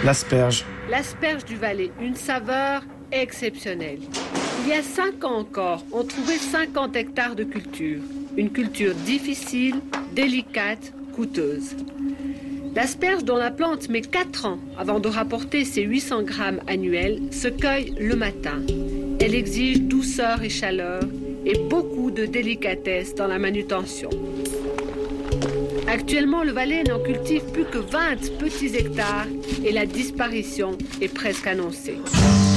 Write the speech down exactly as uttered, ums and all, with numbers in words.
L'asperge. L'asperge du Valais, une saveur exceptionnelle. Il y a cinq ans encore, on trouvait cinquante hectares de culture. Une culture difficile, délicate, coûteuse. L'asperge, dont la plante met quatre ans avant de rapporter ses huit cents grammes annuels, se cueille le matin. Elle exige douceur et chaleur et beaucoup de délicatesse dans la manutention. Actuellement, le Valais n'en cultive plus que vingt petits hectares et la disparition est presque annoncée.